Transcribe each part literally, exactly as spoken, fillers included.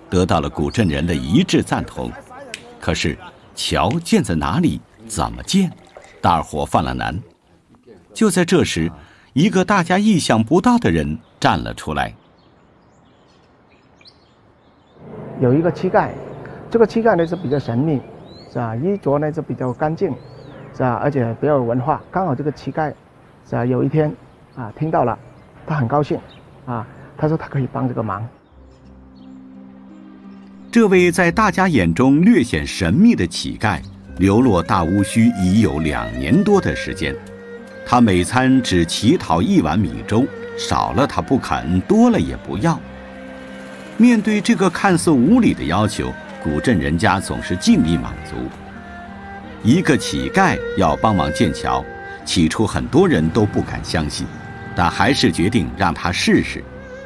得到了古镇人的一致赞同。可是桥建在哪里，怎么建，大伙犯了难。就在这时，一个大家意想不到的人站了出来。 有一个乞丐，这个乞丐呢是比较神秘，是吧？衣着呢是比较干净，是吧？而且比较有文化。刚好这个乞丐，是吧？有一天啊听到了，他很高兴，啊，他说他可以帮这个忙。 这位在大家眼中略显神秘的乞丐，流落大巫墟已有两年多的时间。他每餐只乞讨一碗米粥，少了他不肯，多了也不要。面对这个看似无理的要求，古镇人家总是尽力满足。一个乞丐要帮忙建桥，起初很多人都不敢相信，但还是决定让他试试。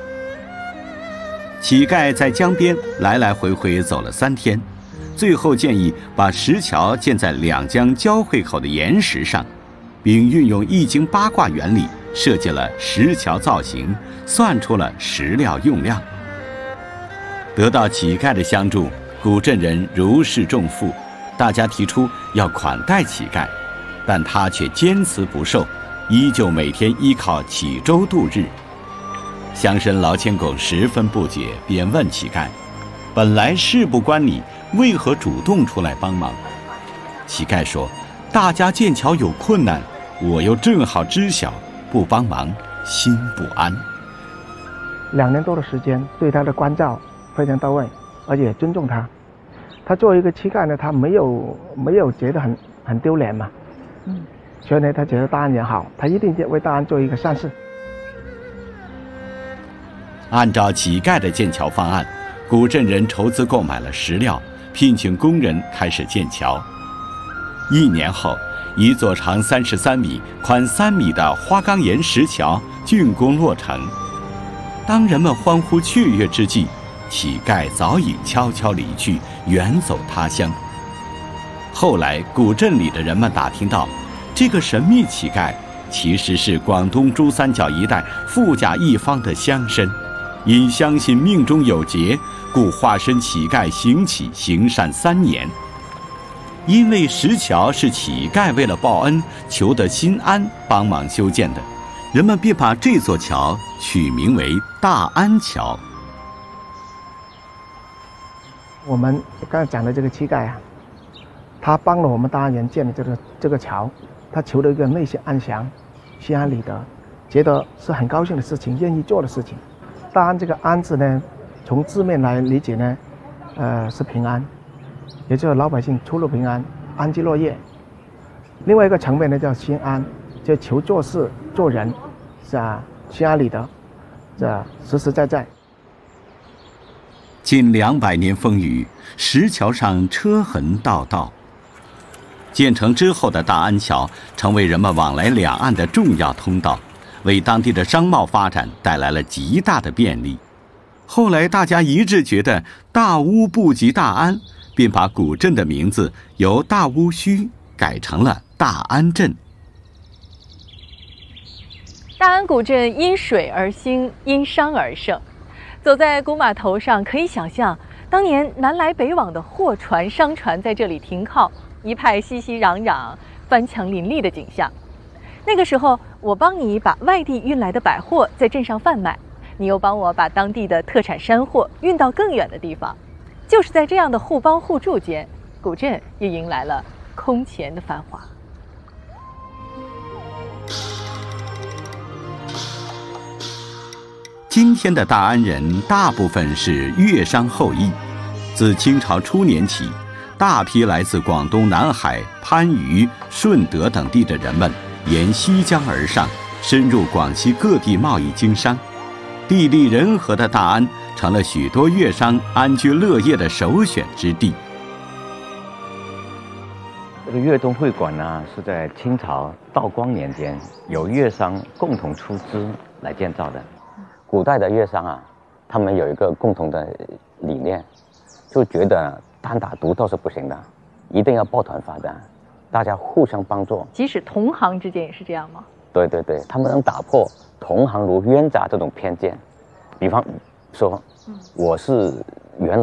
乞丐在江边来来回回走了三天，最后建议把石桥建在两江交汇口的岩石上，并运用易经八卦原理设计了石桥造型，算出了石料用量。得到乞丐的相助，古镇人如释重负，大家提出要款待乞丐，但他却坚持不受，依旧每天依靠乞粥度日。乡绅劳谦公十分不解，便问乞丐：“本来事不关你，为何主动出来帮忙？”乞丐说：“大家建桥有困难，我又正好知晓，不帮忙心不安。” 两年多的时间，对他的关照非常到位，而且尊重他。他作为一个乞丐呢，他没有没有觉得很很丢脸嘛，嗯，所以呢，他觉得大安也好，他一定为大安做一个善事。 按照乞丐的建桥方案，古镇人筹资购买了石料，聘请工人开始建桥。一年后，一座长三十三米、宽三米的花岗岩石桥竣工落成。当人们欢呼雀跃之际，乞丐早已悄悄离去，远走他乡。后来，古镇里的人们打听到，这个神秘乞丐其实是广东珠三角一带富甲一方的乡绅。因相信命中有劫，故化身乞丐行乞行善三年。因为石桥是乞丐为了报恩求得心安帮忙修建的，人们便把这座桥取名为大安桥。 我们刚才讲的这个乞丐啊，他帮了我们大安人建的这个这个桥，他求了一个内心安详、心安理得，觉得是很高兴的事情，愿意做的事情。大安这个安字呢，从字面来理解呢，呃是平安，也就是老百姓出入平安，安居乐业。另外一个层面呢叫心安，就求做事做人，是啊，心安理得，是啊，实实在在。 近两百年风雨，石桥上车痕道道。建成之后的大安桥成为人们往来两岸的重要通道，为当地的商贸发展带来了极大的便利。后来大家一致觉得大巫不及大安，便把古镇的名字由大巫墟改成了大安镇。 大安古镇因水而兴，因商而盛。走在古码头上，可以想象当年南来北往的货船、商船在这里停靠，一派熙熙攘攘、翻墙林立的景象。那个时候，我帮你把外地运来的百货在镇上贩卖，你又帮我把当地的特产山货运到更远的地方。就是在这样的互帮互助间，古镇也迎来了空前的繁华。 今天的大安人大部分是粤商后裔，自清朝初年起，大批来自广东南海、番禺、顺德等地的人们沿西江而上，深入广西各地贸易经商。地利人和的大安成了许多粤商安居乐业的首选之地。 这个粤东会馆呢，是在清朝道光年间由粤商共同出资来建造的。古代的粤商啊，他们有一个共同的理念，就觉得单打独斗是不行的，一定要抱团发展，大家互相帮助。 即使同行之间也是这样吗？ 对对对，他们能打破同行如冤家这种偏见。比方说，我是原来